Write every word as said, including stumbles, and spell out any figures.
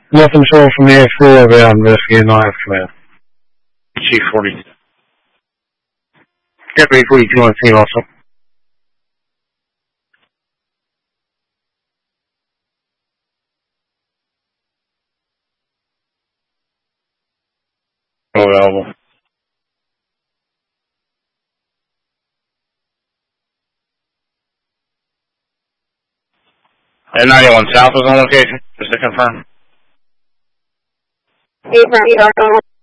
Nothing showing from the X four over there on investigating Live Command. Chief forty-two. Deputy forty-two on scene also. Available. And ninety-one South was on location, just to confirm. Confirm.